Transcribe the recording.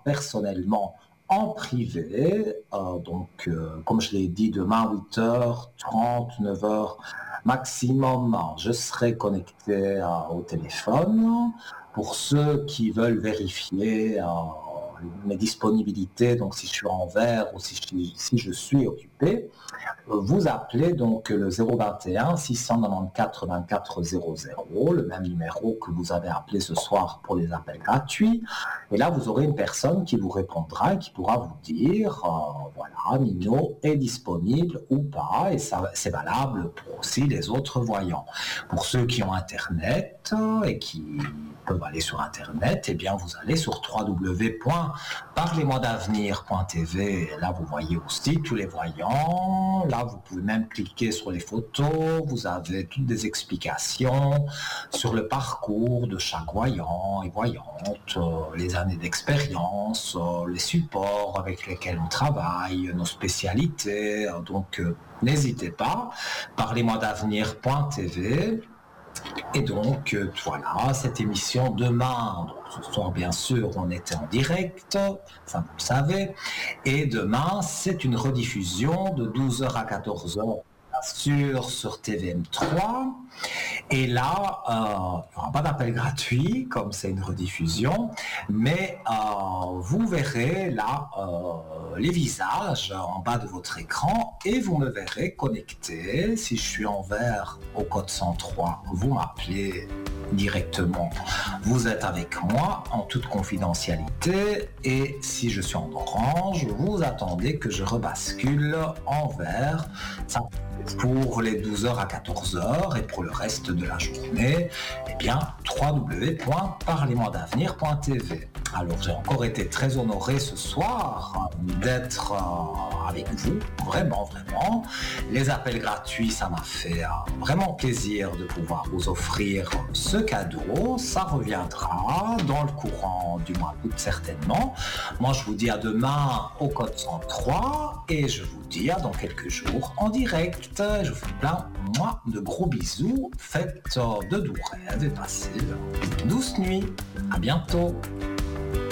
personnellement en privé. Comme je l'ai dit, demain 8h30, 9h maximum, je serai connecté au téléphone. Pour ceux qui veulent vérifier mes disponibilités, donc si je suis en vert ou si je suis occupé, vous appelez donc le 021 694 24 00, le même numéro que vous avez appelé ce soir pour les appels gratuits. Et là, vous aurez une personne qui vous répondra et qui pourra vous dire, voilà, Nino est disponible ou pas, et ça, c'est valable pour aussi les autres voyants. Pour ceux qui ont Internet et qui peuvent aller sur Internet, eh bien, vous allez sur www.parlez-moi-d'avenir.tv. Là, vous voyez aussi tous les voyants. Là, vous pouvez même cliquer sur les photos. Vous avez toutes des explications sur le parcours de chaque voyant et voyante, les années d'expérience, les supports avec lesquels on travaille, nos spécialités. N'hésitez pas. Parlez-moi-d'avenir.tv. Et donc, voilà, cette émission demain, donc ce soir bien sûr, on était en direct, ça vous le savez, et demain, c'est une rediffusion de 12h à 14h, sur TVM3, et là, il n'y aura pas d'appel gratuit, comme c'est une rediffusion, mais vous verrez là les visages en bas de votre écran, et vous me verrez connecté. Si je suis en vert au code 103, vous m'appelez directement, vous êtes avec moi en toute confidentialité, et si je suis en orange, vous attendez que je rebascule en vert. Ça, pour les 12h à 14h, et pour le reste de la journée, eh bien, www.parlez-moi-d'avenir.tv. Alors, j'ai encore été très honoré ce soir d'être avec vous, vraiment. Les appels gratuits, ça m'a fait vraiment plaisir de pouvoir vous offrir ce cadeau. Ça reviendra dans le courant du mois d'août, certainement. Moi, je vous dis à demain au code 103, et je vous dis à dans quelques jours en direct. Je vous fais plein de gros bisous. Faites de doux rêves et passez une douce nuit. À bientôt.